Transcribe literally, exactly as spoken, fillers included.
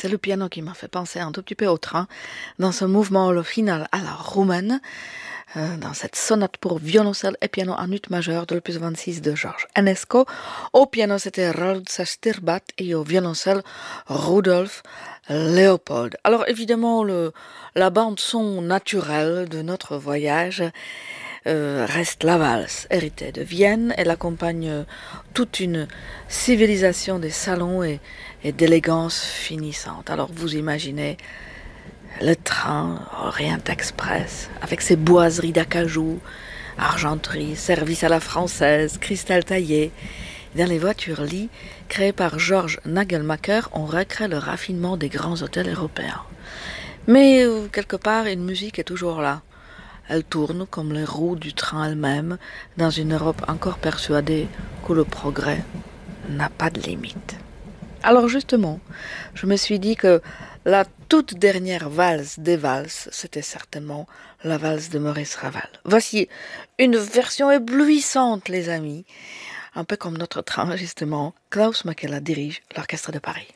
c'est le piano qui m'a fait penser un tout petit peu au train, dans ce mouvement, le final à la roumaine, euh, dans cette sonate pour violoncelle et piano en ut majeur de l'opus vingt-six de Georges Enesco. Au piano, c'était Raluca Stirbat et au violoncelle, Rudolf Leopold. Alors évidemment, le, la bande son naturelle de notre voyage euh, reste la valse, héritée de Vienne. Elle accompagne toute une civilisation des salons et, et d'élégance finissante. Alors vous imaginez le train Orient Express avec ses boiseries d'acajou, argenterie, service à la française, cristal taillé. Dans les voitures-lits créées par Georges Nagelmacher, on recrée le raffinement des grands hôtels européens. Mais euh, quelque part, une musique est toujours là. Elle tourne comme les roues du train elles-mêmes dans une Europe encore persuadée que le progrès n'a pas de limite. Alors justement, je me suis dit que la toute dernière valse des valses, c'était certainement la valse de Maurice Ravel. Voici une version éblouissante, les amis. Un peu comme notre train, justement. Klaus Makela dirige l'Orchestre de Paris.